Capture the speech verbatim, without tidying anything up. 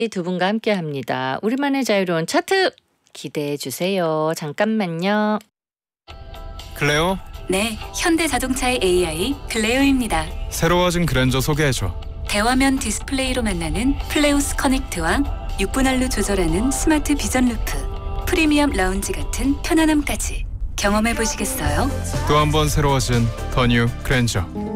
이 두 분과 함께 합니다. 우리만의 자유로운 차트 기대해 주세요. 잠깐만요. 클레오? 네, 현대자동차의 에이아이 클레오입니다. 새로워진 그랜저 소개해줘. 대화면 디스플레이로 만나는 플레오스 커넥트와 육 분할로 조절하는 스마트 비전 루프, 프리미엄 라운지 같은 편안함까지 경험해 보시겠어요? 또 한 번 새로워진 더 뉴 그랜저.